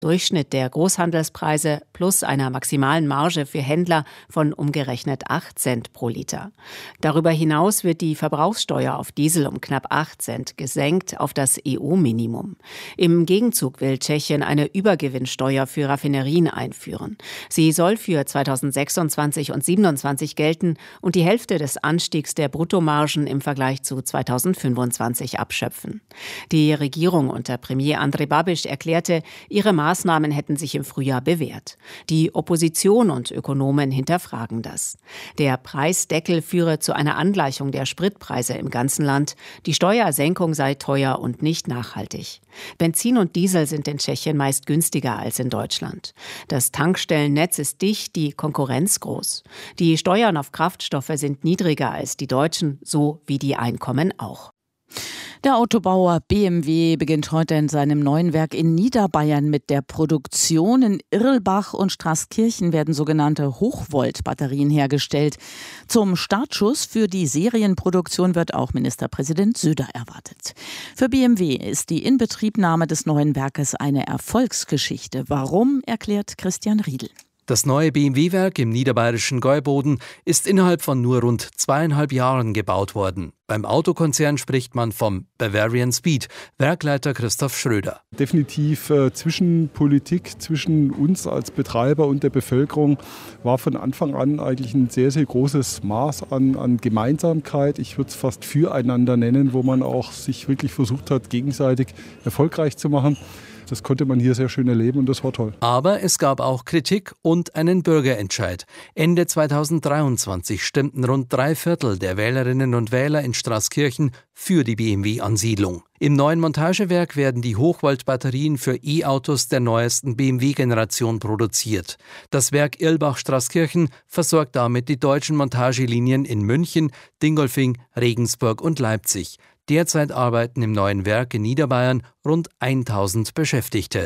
Durchschnitt der Großhandelspreise plus einer maximalen Marge für Händler von umgerechnet 8 Cent pro Liter. Darüber hinaus wird die Verbrauchssteuer auf Diesel um knapp 8 Cent gesenkt auf das EU-Minimum. Im Gegenzug will Tschechien eine Übergewinnsteuer für Raffinerien einführen. Sie soll für 2026 und 2027 gelten und die Hälfte des Anstiegs der Bruttomargen im Vergleich zu 2025 abschöpfen. Die Regierung unter Premier Andrej Babiš erklärte, ihre Maßnahmen hätten sich im Frühjahr bewährt. Die Opposition und Ökonomen hinterfragen das. Der Preisdeckel führe zu einer Angleichung der Spritpreise im ganzen Land. Die Steuersenkung sei teuer und nicht nachhaltig. Benzin und Diesel sind in Tschechien meist günstiger als in Deutschland. Das Tankstellennetz ist dicht, die Konkurrenz groß. Die Steuern auf Kraftstoffe sind niedriger als die deutschen, so wie die Einkommen auch. Der Autobauer BMW beginnt heute in seinem neuen Werk in Niederbayern mit der Produktion. In Irlbach und Straßkirchen werden sogenannte Hochvolt-Batterien hergestellt. Zum Startschuss für die Serienproduktion wird auch Ministerpräsident Söder erwartet. Für BMW ist die Inbetriebnahme des neuen Werkes eine Erfolgsgeschichte. Warum, erklärt Christian Riedl. Das neue BMW-Werk im niederbayerischen Gäuboden ist innerhalb von nur rund 2,5 Jahren gebaut worden. Beim Autokonzern spricht man vom Bavarian Speed, Werkleiter Christoph Schröder. Definitiv zwischen Politik, zwischen uns als Betreiber und der Bevölkerung war von Anfang an eigentlich ein sehr, sehr großes Maß an Gemeinsamkeit. Ich würde es fast füreinander nennen, wo man auch sich wirklich versucht hat, gegenseitig erfolgreich zu machen. Das konnte man hier sehr schön erleben und das war toll. Aber es gab auch Kritik und einen Bürgerentscheid. Ende 2023 stimmten rund 3/4 der Wählerinnen und Wähler in Straßkirchen für die BMW-Ansiedlung. Im neuen Montagewerk werden die Hochvolt-Batterien für E-Autos der neuesten BMW-Generation produziert. Das Werk Irlbach-Straßkirchen versorgt damit die deutschen Montagelinien in München, Dingolfing, Regensburg und Leipzig. Derzeit arbeiten im neuen Werk in Niederbayern rund 1000 Beschäftigte.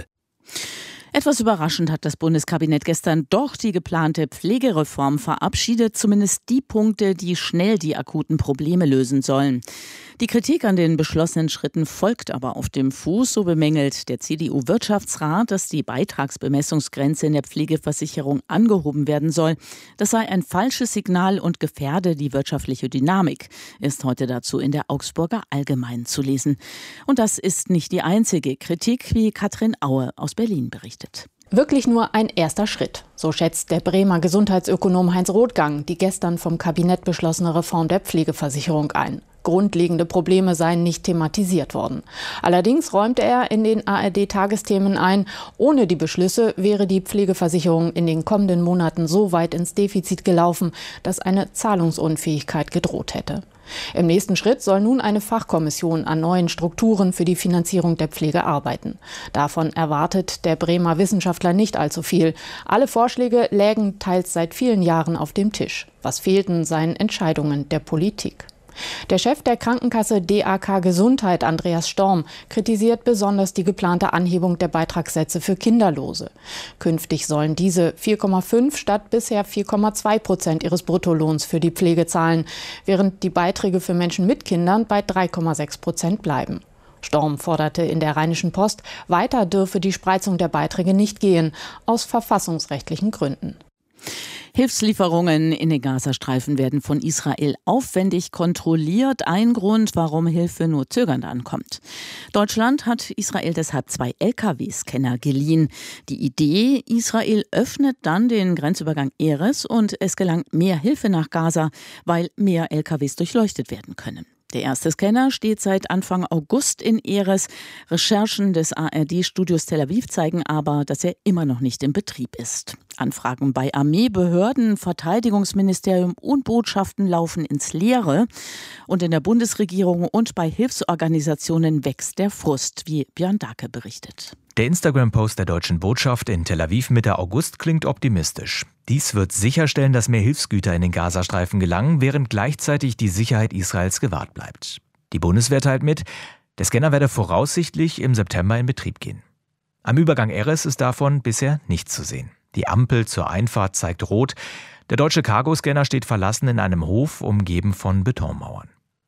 Etwas überraschend hat das Bundeskabinett gestern doch die geplante Pflegereform verabschiedet, zumindest die Punkte, die schnell die akuten Probleme lösen sollen. Die Kritik an den beschlossenen Schritten folgt aber auf dem Fuß. So bemängelt der CDU-Wirtschaftsrat, dass die Beitragsbemessungsgrenze in der Pflegeversicherung angehoben werden soll. Das sei ein falsches Signal und gefährde die wirtschaftliche Dynamik, ist heute dazu in der Augsburger Allgemeinen zu lesen. Und das ist nicht die einzige Kritik, wie Katrin Aue aus Berlin berichtet. Wirklich nur ein erster Schritt, so schätzt der Bremer Gesundheitsökonom Heinz Rothgang die gestern vom Kabinett beschlossene Reform der Pflegeversicherung ein. Grundlegende Probleme seien nicht thematisiert worden. Allerdings räumte er in den ARD-Tagesthemen ein, ohne die Beschlüsse wäre die Pflegeversicherung in den kommenden Monaten so weit ins Defizit gelaufen, dass eine Zahlungsunfähigkeit gedroht hätte. Im nächsten Schritt soll nun eine Fachkommission an neuen Strukturen für die Finanzierung der Pflege arbeiten. Davon erwartet der Bremer Wissenschaftler nicht allzu viel. Alle Vorschläge lägen teils seit vielen Jahren auf dem Tisch. Was fehlten, seien Entscheidungen der Politik. Der Chef der Krankenkasse DAK Gesundheit, Andreas Storm, kritisiert besonders die geplante Anhebung der Beitragssätze für Kinderlose. Künftig sollen diese 4,5 statt bisher 4,2% ihres Bruttolohns für die Pflege zahlen, während die Beiträge für Menschen mit Kindern bei 3,6% bleiben. Storm forderte in der Rheinischen Post, weiter dürfe die Spreizung der Beiträge nicht gehen, aus verfassungsrechtlichen Gründen. Hilfslieferungen in den Gazastreifen werden von Israel aufwendig kontrolliert. Ein Grund, warum Hilfe nur zögernd ankommt. Deutschland hat Israel deshalb 2 LKW-Scanner geliehen. Die Idee, Israel öffnet dann den Grenzübergang Erez und es gelangt mehr Hilfe nach Gaza, weil mehr LKWs durchleuchtet werden können. Der erste Scanner steht seit Anfang August in Erez. Recherchen des ARD-Studios Tel Aviv zeigen aber, dass er immer noch nicht in Betrieb ist. Anfragen bei Armee, Behörden, Verteidigungsministerium und Botschaften laufen ins Leere. Und in der Bundesregierung und bei Hilfsorganisationen wächst der Frust, wie Björn Dake berichtet. Der Instagram-Post der deutschen Botschaft in Tel Aviv Mitte August klingt optimistisch. Dies wird sicherstellen, dass mehr Hilfsgüter in den Gazastreifen gelangen, während gleichzeitig die Sicherheit Israels gewahrt bleibt. Die Bundeswehr teilt mit, der Scanner werde voraussichtlich im September in Betrieb gehen. Am Übergang Erez ist davon bisher nichts zu sehen. Die Ampel zur Einfahrt zeigt rot. Der deutsche Cargoscanner steht verlassen in einem Hof, umgeben von Betonmauern.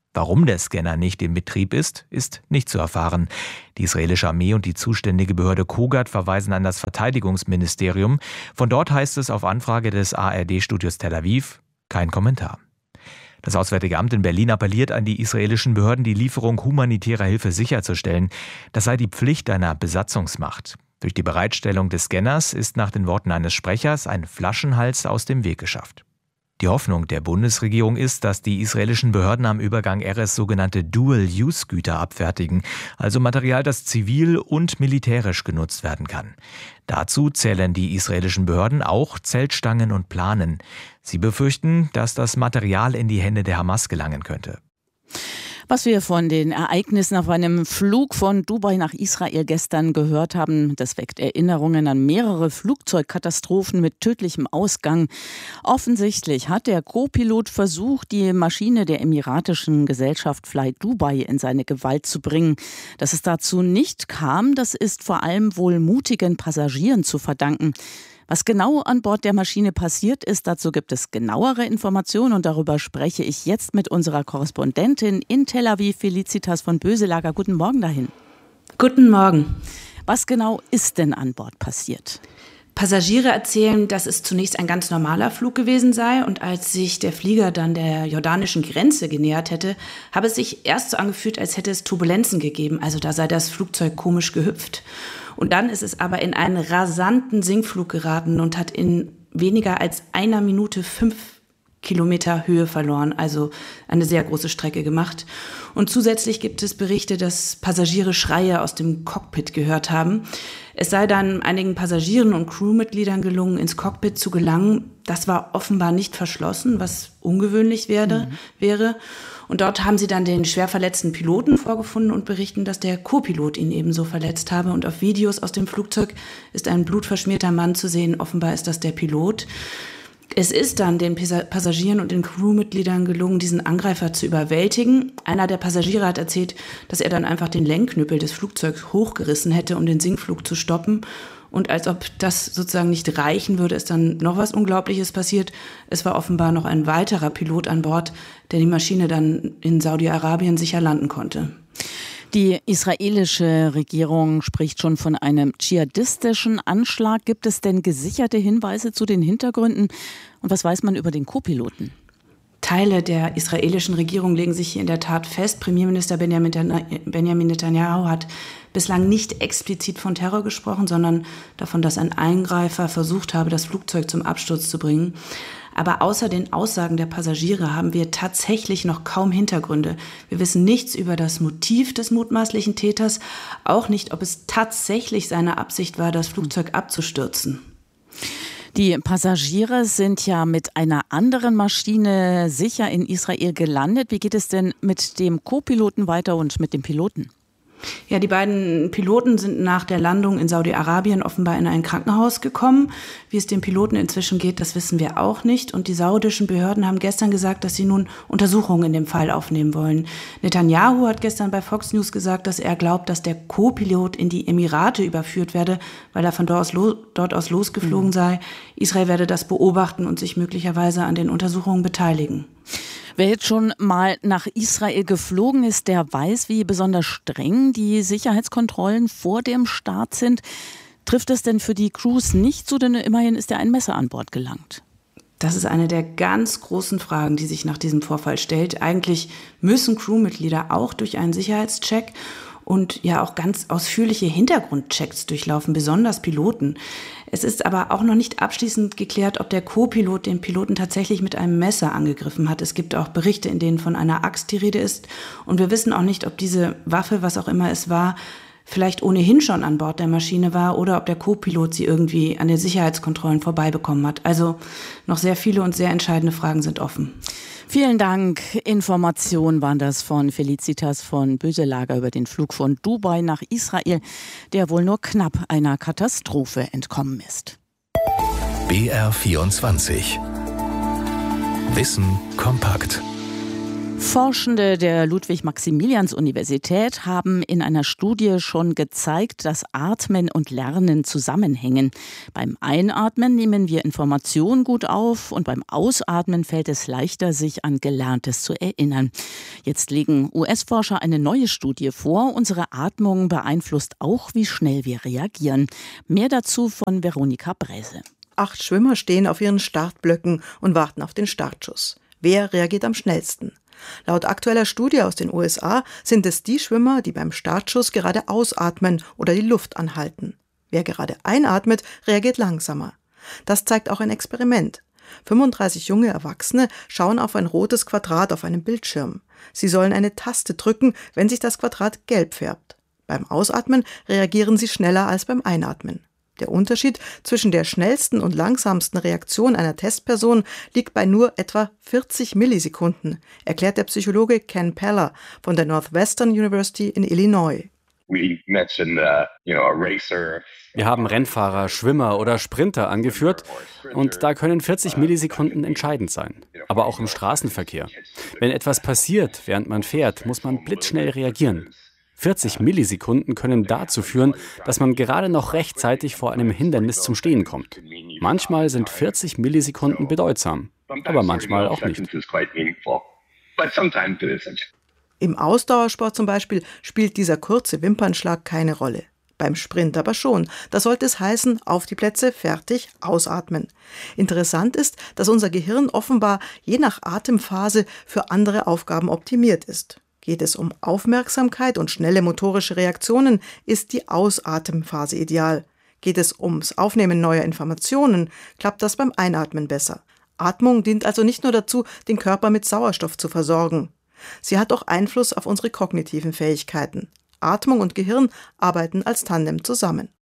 Warum der Scanner nicht in Betrieb ist nicht zu erfahren. Die israelische Armee und die zuständige Behörde Kogat verweisen an das Verteidigungsministerium. Von dort heißt es auf Anfrage des ARD-Studios Tel Aviv: kein Kommentar. Das Auswärtige Amt in Berlin appelliert an die israelischen Behörden, die Lieferung humanitärer Hilfe sicherzustellen. Das sei die Pflicht einer Besatzungsmacht. Durch die Bereitstellung des Scanners ist nach den Worten eines Sprechers ein Flaschenhals aus dem Weg geschafft. Die Hoffnung der Bundesregierung ist, dass die israelischen Behörden am Übergang Erez sogenannte Dual-Use-Güter abfertigen, also Material, das zivil und militärisch genutzt werden kann. Dazu zählen die israelischen Behörden auch Zeltstangen und Planen. Sie befürchten, dass das Material in die Hände der Hamas gelangen könnte. Was wir von den Ereignissen auf einem Flug von Dubai nach Israel gestern gehört haben, das weckt Erinnerungen an mehrere Flugzeugkatastrophen mit tödlichem Ausgang. Offensichtlich hat der Co-Pilot versucht, die Maschine der emiratischen Gesellschaft Fly Dubai in seine Gewalt zu bringen. Dass es dazu nicht kam, das ist vor allem wohl mutigen Passagieren zu verdanken. Was genau an Bord der Maschine passiert ist, dazu gibt es genauere Informationen und darüber spreche ich jetzt mit unserer Korrespondentin in Tel Aviv, Felicitas von Böselager. Guten Morgen dahin. Guten Morgen. Was genau ist denn an Bord passiert? Passagiere erzählen, dass es zunächst ein ganz normaler Flug gewesen sei und als sich der Flieger dann der jordanischen Grenze genähert hätte, habe es sich erst so angefühlt, als hätte es Turbulenzen gegeben, also da sei das Flugzeug komisch gehüpft. Und dann ist es aber in einen rasanten Sinkflug geraten und hat in weniger als einer Minute 5 Kilometer Höhe verloren, also eine sehr große Strecke gemacht. Und zusätzlich gibt es Berichte, dass Passagiere Schreie aus dem Cockpit gehört haben. Es sei dann einigen Passagieren und Crewmitgliedern gelungen, ins Cockpit zu gelangen. Das war offenbar nicht verschlossen, was ungewöhnlich wäre. Und dort haben sie dann den schwer verletzten Piloten vorgefunden und berichten, dass der Co-Pilot ihn ebenso verletzt habe. Und auf Videos aus dem Flugzeug ist ein blutverschmierter Mann zu sehen. Offenbar ist das der Pilot. Es ist dann den Passagieren und den Crewmitgliedern gelungen, diesen Angreifer zu überwältigen. Einer der Passagiere hat erzählt, dass er dann einfach den Lenkknüppel des Flugzeugs hochgerissen hätte, um den Sinkflug zu stoppen. Und als ob das sozusagen nicht reichen würde, ist dann noch was Unglaubliches passiert. Es war offenbar noch ein weiterer Pilot an Bord, der die Maschine dann in Saudi-Arabien sicher landen konnte. Die israelische Regierung spricht schon von einem dschihadistischen Anschlag. Gibt es denn gesicherte Hinweise zu den Hintergründen? Und was weiß man über den Co-Piloten? Teile der israelischen Regierung legen sich hier in der Tat fest. Premierminister Benjamin Netanyahu hat bislang nicht explizit von Terror gesprochen, sondern davon, dass ein Eingreifer versucht habe, das Flugzeug zum Absturz zu bringen. Aber außer den Aussagen der Passagiere haben wir tatsächlich noch kaum Hintergründe. Wir wissen nichts über das Motiv des mutmaßlichen Täters, auch nicht, ob es tatsächlich seine Absicht war, das Flugzeug abzustürzen. Die Passagiere sind ja mit einer anderen Maschine sicher in Israel gelandet. Wie geht es denn mit dem Co-Piloten weiter und mit dem Piloten? Ja, die beiden Piloten sind nach der Landung in Saudi-Arabien offenbar in ein Krankenhaus gekommen. Wie es dem Piloten inzwischen geht, das wissen wir auch nicht. Und die saudischen Behörden haben gestern gesagt, dass sie nun Untersuchungen in dem Fall aufnehmen wollen. Netanyahu hat gestern bei Fox News gesagt, dass er glaubt, dass der Co-Pilot in die Emirate überführt werde, weil er von dort aus losgeflogen sei. Israel werde das beobachten und sich möglicherweise an den Untersuchungen beteiligen. Wer jetzt schon mal nach Israel geflogen ist, der weiß, wie besonders streng die Sicherheitskontrollen vor dem Start sind. Trifft es denn für die Crews nicht so, denn immerhin ist ja ein Messer an Bord gelangt? Das ist eine der ganz großen Fragen, die sich nach diesem Vorfall stellt. Eigentlich müssen Crewmitglieder auch durch einen Sicherheitscheck und ja auch ganz ausführliche Hintergrundchecks durchlaufen, besonders Piloten. Es ist aber auch noch nicht abschließend geklärt, ob der Co-Pilot den Piloten tatsächlich mit einem Messer angegriffen hat. Es gibt auch Berichte, in denen von einer Axt die Rede ist. Und wir wissen auch nicht, ob diese Waffe, was auch immer es war, vielleicht ohnehin schon an Bord der Maschine war oder ob der Co-Pilot sie irgendwie an den Sicherheitskontrollen vorbeibekommen hat. Also noch sehr viele und sehr entscheidende Fragen sind offen. Vielen Dank. Informationen waren das von Felicitas von Böselager über den Flug von Dubai nach Israel, der wohl nur knapp einer Katastrophe entkommen ist. BR24 Wissen kompakt. Forschende der Ludwig-Maximilians-Universität haben in einer Studie schon gezeigt, dass Atmen und Lernen zusammenhängen. Beim Einatmen nehmen wir Informationen gut auf und beim Ausatmen fällt es leichter, sich an Gelerntes zu erinnern. Jetzt legen US-Forscher eine neue Studie vor. Unsere Atmung beeinflusst auch, wie schnell wir reagieren. Mehr dazu von Veronika Bräse. 8 Schwimmer stehen auf ihren Startblöcken und warten auf den Startschuss. Wer reagiert am schnellsten? Laut aktueller Studie aus den USA sind es die Schwimmer, die beim Startschuss gerade ausatmen oder die Luft anhalten. Wer gerade einatmet, reagiert langsamer. Das zeigt auch ein Experiment. 35 junge Erwachsene schauen auf ein rotes Quadrat auf einem Bildschirm. Sie sollen eine Taste drücken, wenn sich das Quadrat gelb färbt. Beim Ausatmen reagieren sie schneller als beim Einatmen. Der Unterschied zwischen der schnellsten und langsamsten Reaktion einer Testperson liegt bei nur etwa 40 Millisekunden, erklärt der Psychologe Ken Peller von der Northwestern University in Illinois. Wir haben Rennfahrer, Schwimmer oder Sprinter angeführt und da können 40 Millisekunden entscheidend sein. Aber auch im Straßenverkehr. Wenn etwas passiert, während man fährt, muss man blitzschnell reagieren. 40 Millisekunden können dazu führen, dass man gerade noch rechtzeitig vor einem Hindernis zum Stehen kommt. Manchmal sind 40 Millisekunden bedeutsam, aber manchmal auch nicht. Im Ausdauersport zum Beispiel spielt dieser kurze Wimpernschlag keine Rolle. Beim Sprint aber schon. Da sollte es heißen, auf die Plätze, fertig, ausatmen. Interessant ist, dass unser Gehirn offenbar je nach Atemphase für andere Aufgaben optimiert ist. Geht es um Aufmerksamkeit und schnelle motorische Reaktionen, ist die Ausatemphase ideal. Geht es ums Aufnehmen neuer Informationen, klappt das beim Einatmen besser. Atmung dient also nicht nur dazu, den Körper mit Sauerstoff zu versorgen. Sie hat auch Einfluss auf unsere kognitiven Fähigkeiten. Atmung und Gehirn arbeiten als Tandem zusammen.